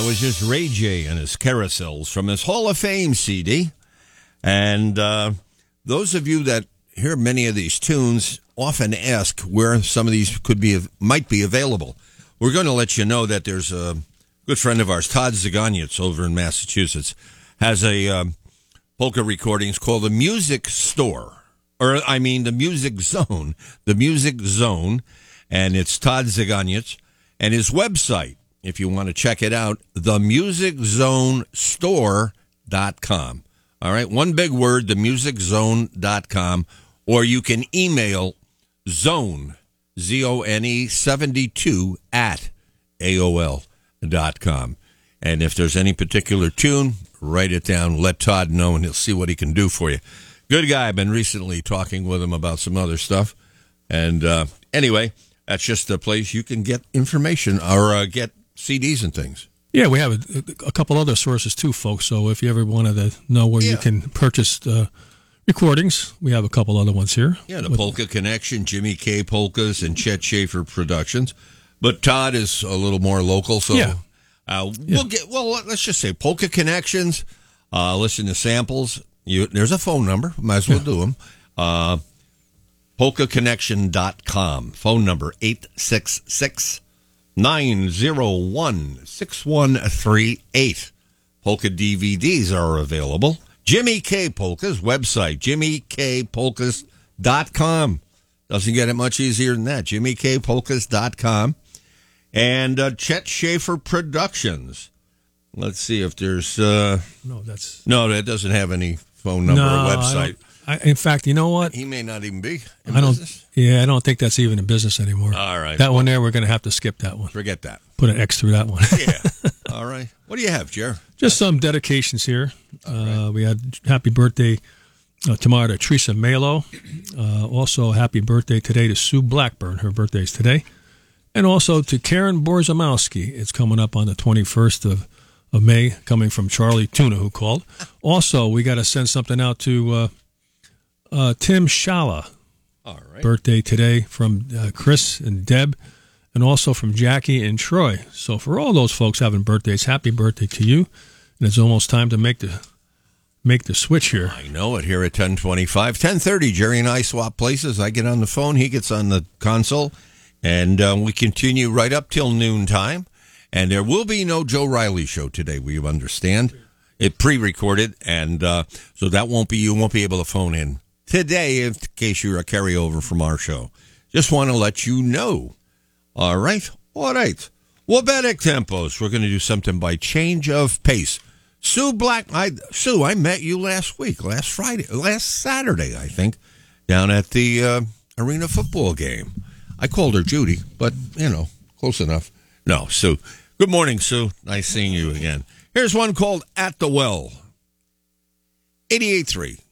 was just Ray J and his Carousels from his Hall of Fame CD. And those of you that hear many of these tunes often ask where some of these might be available. We're going to let you know that there's a good friend of ours, Todd Zagonitz, over in Massachusetts, has a polka recordings called the Music Store, the Music Zone. The Music Zone, and it's Todd Zagonitz. And his website, if you want to check it out, themusiczonestore.com. All right, one big word, themusiczone.com, or you can email zone, Z-O-N-E, 72 at AOL.com. And if there's any particular tune, write it down, let Todd know, and he'll see what he can do for you. Good guy. I've been recently talking with him about some other stuff. And anyway, that's just a place you can get information or get CDs and things. Yeah, we have a couple other sources too, folks. So if you ever wanted to know where you can purchase recordings, we have a couple other ones here. Yeah, the Polka Connection, Jimmy K. Polkas, and Chet Schaefer Productions. But Todd is a little more local, so let's just say Polka Connections. Listen to samples. There's a phone number. Might as well do them. PolkaConnection.com. Phone number 866-901-6138. Polka DVDs are available. Jimmy K. Polkas website, jimmykpolkas.com. Doesn't get it much easier than that. jimmykpolkas.com. And Chet Schaefer Productions. Let's see if there's... No, that doesn't have any phone number or website. In fact, you know what? He may not even be in business. Yeah, I don't think that's even in business anymore. All right. That one there, we're going to have to skip that one. Forget that. Put an X through that one. Yeah. All right. What do you have, Jer? Just some dedications here. Right. We had happy birthday tomorrow to Teresa Malo. Also, happy birthday today to Sue Blackburn. Her birthday's today. And also to Karen Borzamowski. It's coming up on the 21st of May, coming from Charlie Tuna, who called. Also, we got to send something out to Tim Shala. All right. Birthday today from Chris and Deb, and also from Jackie and Troy. So for all those folks having birthdays, happy birthday to you. And it's almost time to make the switch here. I know it here at 10:25. 10:30, Jerry and I swap places. I get on the phone, he gets on the console, and we continue right up till noontime. And there will be no Joe Riley show today, we understand. It pre-recorded, and so that you won't be able to phone in today in case you're a carryover from our show. Just want to let you know. All right. Wabetic Tempos. We're going to do something by Change of Pace. Sue, I met you last Saturday, I think, down at the arena football game. I called her Judy, but, close enough. No, Sue. Good morning, Sue. Nice seeing you again. Here's one called At the Well. 88.3